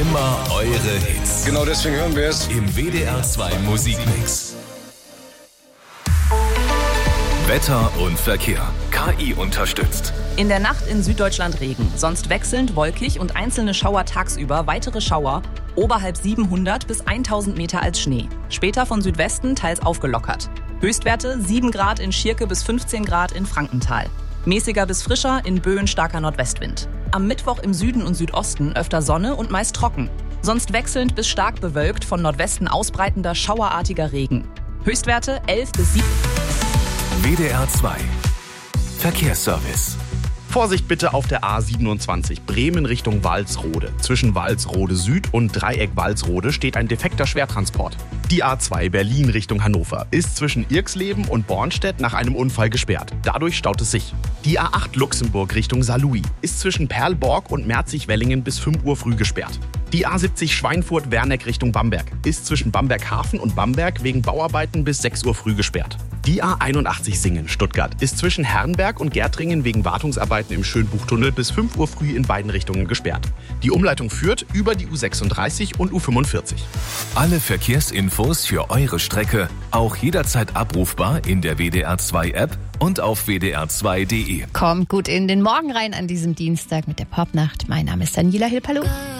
Immer eure Hits. Genau deswegen hören wir es. Im WDR 2 Musikmix. Wetter und Verkehr. KI unterstützt. In der Nacht in Süddeutschland Regen, sonst wechselnd wolkig und einzelne Schauer tagsüber, weitere Schauer, oberhalb 700 bis 1000 Meter als Schnee. Später von Südwesten teils aufgelockert. Höchstwerte 7 Grad in Schierke bis 15 Grad in Frankenthal. Mäßiger bis frischer, in Böen starker Nordwestwind. Am Mittwoch im Süden und Südosten öfter Sonne und meist trocken. Sonst wechselnd bis stark bewölkt, von Nordwesten ausbreitender schauerartiger Regen. Höchstwerte 11 bis 7. WDR 2 Verkehrsservice. Vorsicht bitte auf der A27 Bremen Richtung Walsrode. Zwischen Walsrode Süd und Dreieck Walsrode steht ein defekter Schwertransport. Die A2 Berlin Richtung Hannover ist zwischen Irxleben und Bornstedt nach einem Unfall gesperrt. Dadurch staut es sich. Die A8 Luxemburg Richtung Saarlouis ist zwischen Perlborg und Merzig-Wellingen bis 5 Uhr früh gesperrt. Die A70 Schweinfurt-Werneck Richtung Bamberg ist zwischen Bamberg-Hafen und Bamberg wegen Bauarbeiten bis 6 Uhr früh gesperrt. Die A81 Singen-Stuttgart ist zwischen Herrenberg und Gärtringen wegen Wartungsarbeiten im Schönbuchtunnel bis 5 Uhr früh in beiden Richtungen gesperrt. Die Umleitung führt über die U36 und U45. Alle Verkehrsinfos für eure Strecke auch jederzeit abrufbar in der WDR 2 App und auf wdr2.de. Kommt gut in den Morgen rein an diesem Dienstag mit der Popnacht. Mein Name ist Daniela Hilpalo.